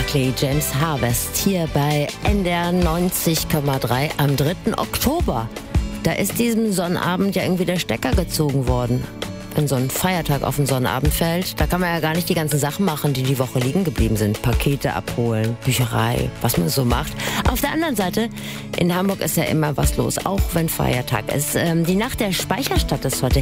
Buckley, James Harvest hier bei NDR 90,3 am 3. Oktober. Da ist diesem Sonnabend ja irgendwie der Stecker gezogen worden. Wenn so ein Feiertag auf den Sonnabend fällt, da kann man ja gar nicht die ganzen Sachen machen, die die Woche liegen geblieben sind. Pakete abholen, Bücherei, was man so macht. Auf der anderen Seite, in Hamburg ist ja immer was los, auch wenn Feiertag ist. Die Nacht der Speicherstadt ist heute.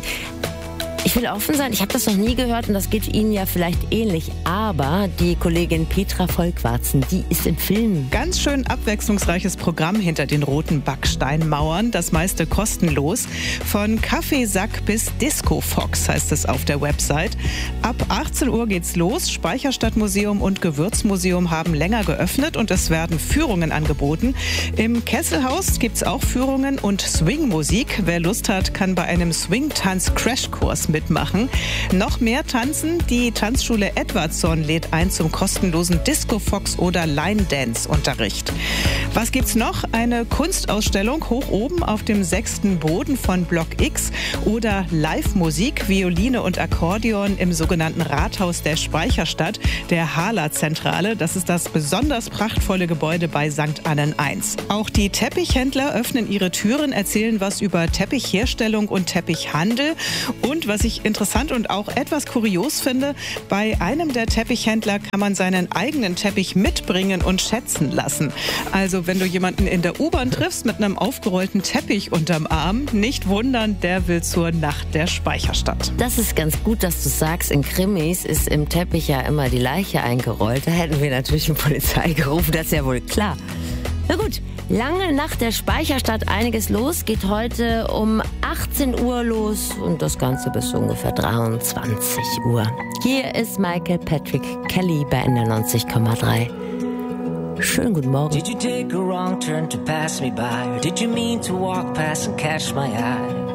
Ich will offen sein, ich habe das noch nie gehört und das geht Ihnen ja vielleicht ähnlich. Aber die Kollegin Petra Volkwarzen, die ist im Film. Ganz schön abwechslungsreiches Programm hinter den roten Backsteinmauern. Das meiste kostenlos. Von Kaffeesack bis Disco Fox heißt es auf der Website. Ab 18 Uhr geht's los. Speicherstadtmuseum und Gewürzmuseum haben länger geöffnet und es werden Führungen angeboten. Im Kesselhaus gibt's auch Führungen und Swingmusik. Wer Lust hat, kann bei einem Swing-Tanz-Crashkurs mitmachen. Noch mehr tanzen. Die Tanzschule Edwardson lädt ein zum kostenlosen Disco Fox oder Line Dance Unterricht. Was gibt's noch? Eine Kunstausstellung hoch oben auf dem 6. Boden von Block X oder Live-Musik, Violine und Akkordeon im sogenannten Rathaus der Speicherstadt, der Hala-Zentrale. Das ist das besonders prachtvolle Gebäude bei St. Annen 1. Auch die Teppichhändler öffnen ihre Türen, erzählen was über Teppichherstellung und Teppichhandel. Und was ich interessant und auch etwas kurios finde, bei einem der Teppichhändler kann man seinen eigenen Teppich mitbringen und schätzen lassen. Also wenn du jemanden in der U-Bahn triffst mit einem aufgerollten Teppich unterm Arm, nicht wundern, der will zur Nacht der Speicherstadt. Das ist ganz gut, dass du sagst, in Krimis ist im Teppich ja immer die Leiche eingerollt. Da hätten wir natürlich die Polizei gerufen, das ist ja wohl klar. Na gut, lange Nacht der Speicherstadt, einiges los, geht heute um 18 Uhr los und das Ganze bis ungefähr 23 Uhr. Hier ist Michael Patrick Kelly bei NDR 90,3. Schönen guten Morgen. Did you take a wrong turn to pass me by? Or did you mean to walk past and catch my eye?